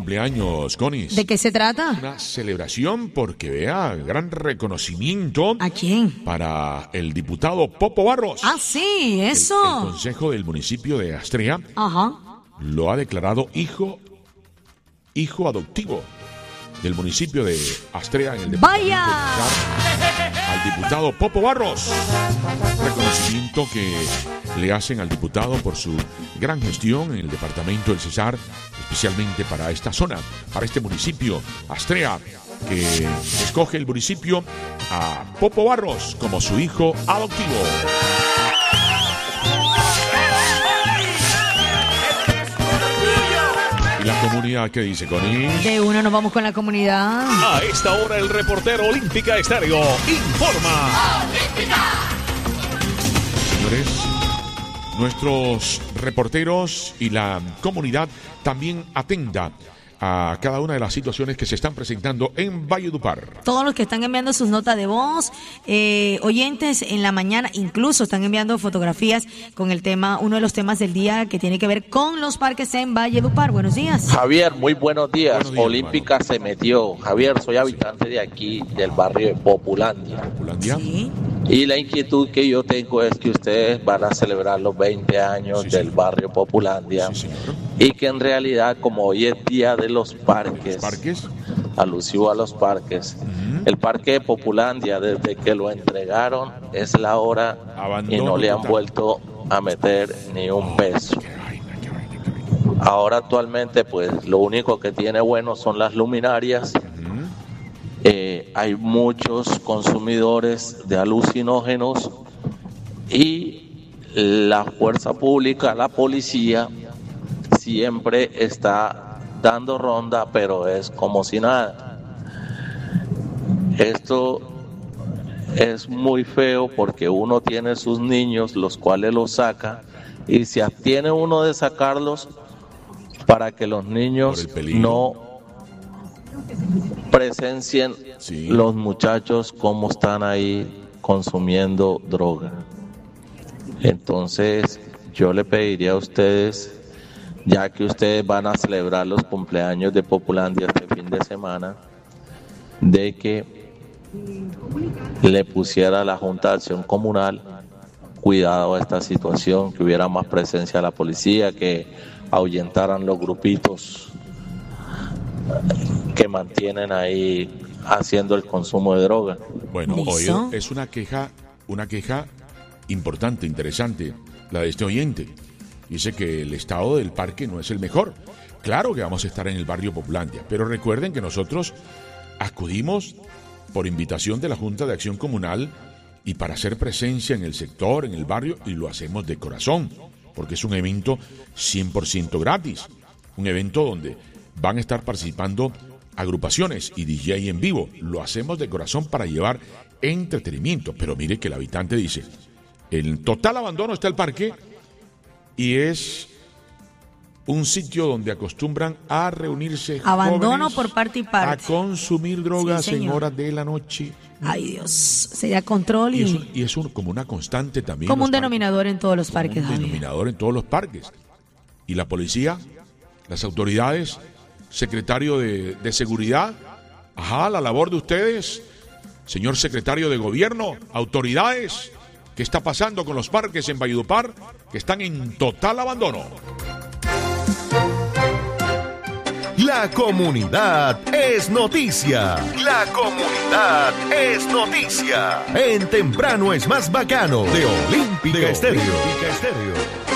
cumpleaños, Conis. ¿De qué se trata? Una celebración porque vea, gran reconocimiento. ¿A quién? Para el diputado Popo Barros. Ah, sí, eso. El Consejo del municipio de Astrea lo ha declarado hijo adoptivo del municipio de Astrea en el departamento ¡Vaya! al diputado Popo Barros. Reconocimiento que le hacen al diputado por su gran gestión en el departamento del Cesar, especialmente para esta zona, para este municipio, Astrea, que escoge el municipio a Popo Barros como su hijo adoptivo. ¿Y la comunidad qué dice, Conis? De uno nos vamos con la comunidad. A esta hora el reportero Olímpica Estéreo informa. Señores, nuestros reporteros y la comunidad también atenda a cada una de las situaciones que se están presentando en Valledupar. Todos los que están enviando sus notas de voz, oyentes en la mañana, incluso están enviando fotografías con el tema, uno de los temas del día que tiene que ver con los parques en Valledupar. Buenos días. Javier, muy buenos días. Buenos días, Olímpica hermano. Se metió. Javier, soy habitante de aquí, del barrio de Populandia. ¿Populandia? Sí. Y la inquietud que yo tengo es que ustedes van a celebrar los 20 años Sí, del señor. barrio Populandia. Sí, señor. Y que en realidad, como hoy es día de los parques, ¿Parques? alusivo a los parques, el parque de Populandia, desde que lo entregaron, es la hora Abandono y no le han total. vuelto a meter ni un peso. Qué vaina, qué vaina, qué vaina. Ahora actualmente, pues lo único que tiene bueno son las luminarias. Hay muchos consumidores de alucinógenos y la fuerza pública, la policía, siempre está dando ronda, pero es como si nada. Esto es muy feo porque uno tiene sus niños, los cuales los saca, y se abstiene uno de sacarlos para que los niños Por el peligro. no presencien Sí. los muchachos cómo están ahí consumiendo droga. Entonces yo le pediría a ustedes, ya que ustedes van a celebrar los cumpleaños de Populandia este fin de semana, de que le pusiera a la Junta de Acción Comunal cuidado a esta situación, que hubiera más presencia de la policía, que ahuyentaran los grupitos que mantienen ahí haciendo el consumo de droga. Bueno, hoy ¿Listo? es una queja importante, interesante, la de este oyente. Dice que el estado del parque no es el mejor. Claro que vamos a estar en el barrio Populandia, pero recuerden que nosotros acudimos por invitación de la Junta de Acción Comunal y para hacer presencia en el sector, en el barrio, y lo hacemos de corazón, porque es un evento 100% gratis, un evento donde van a estar participando agrupaciones y DJ en vivo. Lo hacemos de corazón para llevar entretenimiento, pero mire que el habitante dice, en total abandono está el parque y es un sitio donde acostumbran a reunirse Abandono jóvenes por parte y parte. a consumir drogas Sí, en señor. horas de la noche. Ay, Dios. Sería control Y es como una constante también. como en un los denominador en todos los parques. parques, Como un Javier. denominador en todos los parques. Y la policía, las autoridades, secretario de seguridad, la labor de ustedes, señor secretario de gobierno, autoridades, ¿qué está pasando con los parques en Valledupar que están en total abandono? La comunidad es noticia. La comunidad es noticia. En Temprano es más bacano de Olímpica Estéreo.